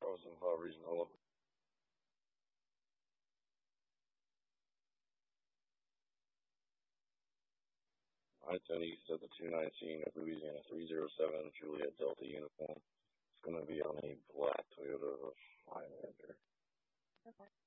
Charles 75 Region, hello. Hi, Tony. You said the 219 of Louisiana 307 Juliet Delta uniform. It's going to be on a black Toyota Highlander.